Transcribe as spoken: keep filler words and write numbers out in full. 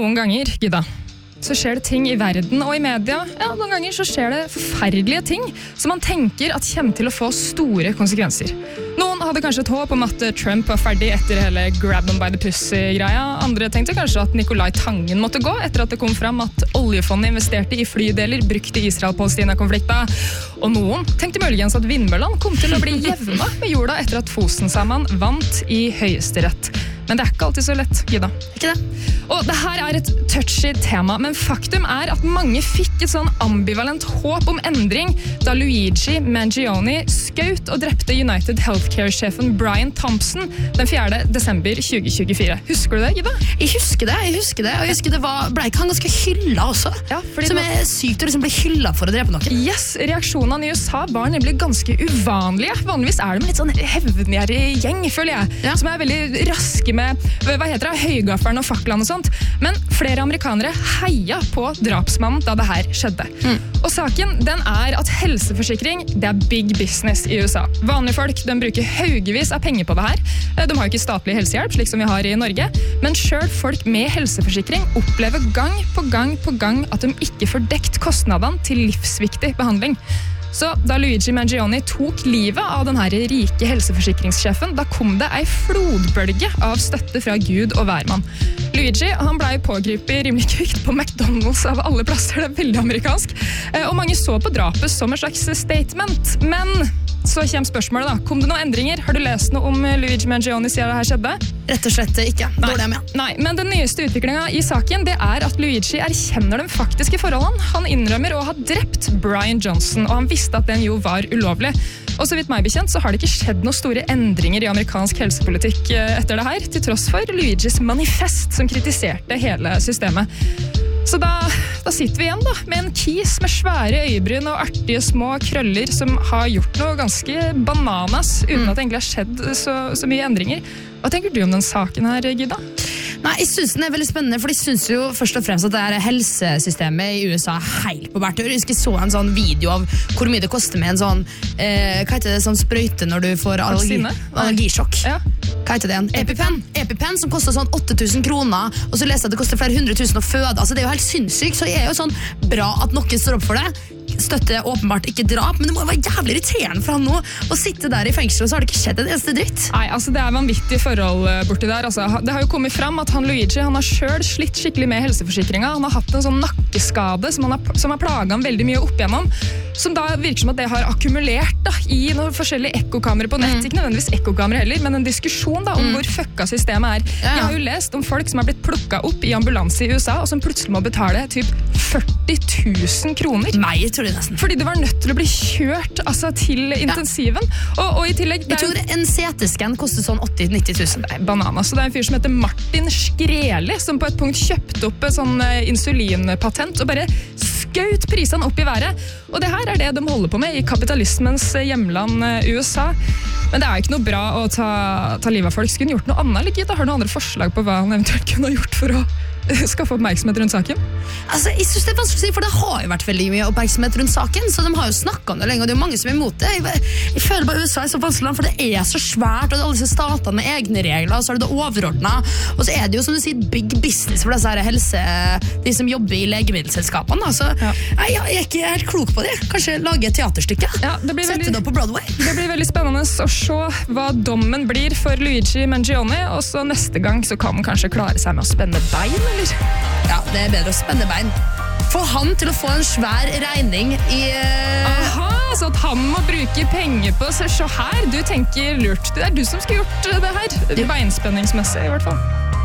Noen ganger, Gida, så skjer det ting i verden og i media. Ja, noen ganger så skjer det forferdelige ting som man tenker at kommer til å få store konsekvenser. Noen hadde kanskje et håp om at Trump var ferdig etter hele grab them by the pussy-greia. Andre tenkte kanskje at Nicolai Tangen måtte gå etter at det kom fram at oljefondet investerte i flydeler brukt i Israel-Palestina-konflikta. Og noen tenkte muligens at vindmøllen kom til å bli jevna med jorda etter at Fosen-Saman vant i høyesterett. Men det er ikke alltid så lett, Gida. Ikke det? Og det her er et touchy tema, men faktum er at mange fikk et sånn ambivalent håp om endring da Luigi Mangione skjøt og drepte United Healthcare-sjefen Brian Thompson den fjerde desember tjue tjuefire. Husker du det, Gida? Jeg husker det, jeg husker det. Og jeg husker det var, ble ikke han ganske hylla også? Ja, fordi som det er sykt å liksom bli hylla for å drepe noen. Yes, reaksjonene i U S A var nemlig ganske uvanlige. Vanligvis er de litt sånn hevngjerrig gjeng, føler jeg, Ja. som er veldig raske med, hva heter det, høygafferen og faklene og sånt. Men flere amerikanere heia på drapsmannen da det her skjedde. Mm. Og saken, den er at helseforsikring, det er big business i U S A. Vanlige folk, de bruker haugevis av penger på det her. De har jo ikke statlig helsehjelp, slik som vi har i Norge. Men selv folk med helseforsikring opplever gang på gang på gang at de ikke får dekt kostnadene til livsviktig behandling. Så da Luigi Mangione tok livet av denne rike helseforsikringssjefen, da kom det ei flodbølge av støtte fra Gud og hvermann. Luigi han ble pågripet rimelig kvikt på McDonald's av alle plasser, det er veldig amerikansk. Og mange så på drapet som en slags statement. Men så kommer spørsmålet da. Kom det noen endringer? Har du lest noe om Luigi Mangione siden det her skjedde? Rett og slett ikke. Nei. Dårlig med. Nei, men den nyeste utviklingen i saken, det er at Luigi erkjenner de faktiske forholdene. Han innrømmer å ha drept Brian Johnson, og han visste at den jo var ulovlig. Og så vidt meg bekjent, så har det ikke skjedd noen store endringer i amerikansk helsepolitikk etter det her, til tross for Luigis manifest som kritiserte hele systemet. Så da, da sitter vi igjen da, med en kis med svære øyebryn og artige små krøller som har gjort noe ganske bananas, uten at det egentlig har skjedd så, så mye endringer. Hva tenker du om den saken her, Gida? Nei, jeg synes den er veldig spennende, for jeg synes jo først og fremst at det her helsesystemet i U S A er helt på bærtur. Jeg husker jeg så en sånn video av hvor mye det koster med en sånn, eh, hva heter det, sånn sprøyte når du får allergi, allergisjokk. Ja. Hva heter det igjen? EpiPen. EpiPen som koster sånn åtte tusen kroner, og så leser jeg at det koster flere hundre tusen å føde. Altså, det er jo helt sinnssykt, så er jo sånn bra at noen står opp for det. Støtte åpenbart ikke drap, men det må være jævlig irriterende for han nå å sitte der i fengsel, og så har det ikke skjedd en eneste dritt. Nei, altså det er vanvittig forhold borti der. Altså, det har jo kommet fram at han Luigi, han har selv slitt skikkelig med helseforsikringa. Han har hatt en sånn nakkeskade som, han har, som har plaget ham veldig mye opp igjennom, som da virker som at det har akkumulert da, i noen forskjellige ekkokamere på nett. Mm. Ikke nødvendigvis ekkokamere heller, men en diskusjon da, om mm. hvor fucka systemet er. Ja. Jeg har jo lest om folk som har blitt plukket opp i ambulanse i U S A, og som plutselig må betale typ førti tusen kroner. Nei, jeg tror det nesten. Fordi du var nødt til å bli kjørt altså, til intensiven. Ja. Og, og i tillegg... Jeg tror en C T-scan koster sånn åtti til nitti tusen. Det er bananas. Så det er en fyr som heter Martin Shkreli, som på et punkt kjøpte opp et sånn insulinpatent og bare skjøt prisene opp i været. Og det her er det de holder på med i kapitalismens hjemland U S A. Men det er jo ikke noe bra å ta, ta livet av folk. Skulle han gjort noe annet, eller gitt? Har du noen andre forslag på hva han eventuelt kunne ha gjort for å skaffe oppmerksomhet rundt saken? Altså, jeg synes det er vanskelig å si, for det har jo vært veldig mye oppmerksomhet rundt saken, så de har jo snakket om det lenge, og det er jo mange som er imot det. Jeg, jeg føler bare U S A er så vanskelig, for det er så svært, og det er alle disse statene med egne regler, og så er det det overordnet, og så er det jo, som du sier, big business for disse her helse, de som jobber i legemiddelselskapene, så ja. jeg, jeg er ikke helt klok på det. Kanskje lage et teaterstykke, ja, det blir sette veldig, det opp på Broadway. Det blir veldig spennende å se hva dommen blir for Luigi Mangione, og så neste gang så kan han kanskje klare seg med å spenne bein, eller? Ja, det er bedre å spenne bein. Få han til å få en svær regning i... Uh... Aha, så at han må bruke penger på seg. Så her, du tenker lurt. Det er du som skal gjort det her. Beinspenningsmessig i hvert fall.